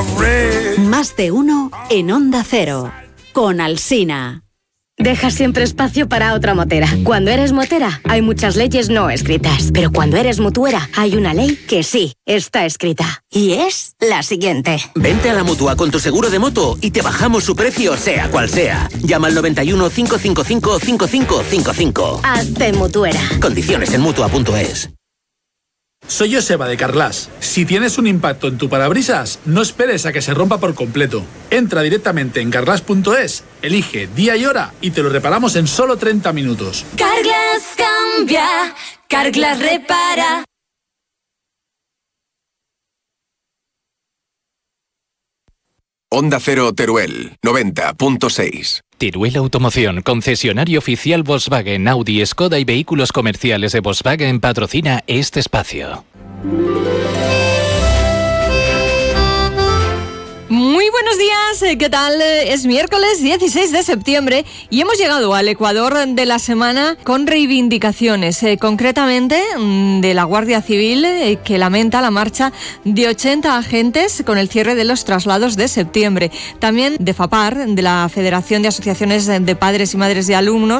Más de uno en Onda Cero, con Alsina. Deja siempre espacio para otra motera. Cuando eres motera, hay muchas leyes no escritas. Pero cuando eres mutuera, hay una ley que sí está escrita. Y es la siguiente. Vente a la Mutua con tu seguro de moto y te bajamos su precio, sea cual sea. Llama al 91 555 5555. Hazte mutuera. Condiciones en Mutua.es. Soy Joseba de Carglass. Si tienes un impacto en tu parabrisas, no esperes a que se rompa por completo. Entra directamente en Carglass.es, elige día y hora y te lo reparamos en solo 30 minutos. Carglass cambia, Carglass repara. Onda Cero Teruel, 90.6. Teruel Automoción, concesionario oficial Volkswagen, Audi, Skoda y vehículos comerciales de Volkswagen, patrocina este espacio. Muy buenos días, ¿qué tal? Es miércoles 16 de septiembre y hemos llegado al Ecuador de la semana con reivindicaciones, concretamente de la Guardia Civil, que lamenta la marcha de 80 agentes con el cierre de los traslados de septiembre. También de FAPAR, de la Federación de Asociaciones de Padres y Madres de Alumnos,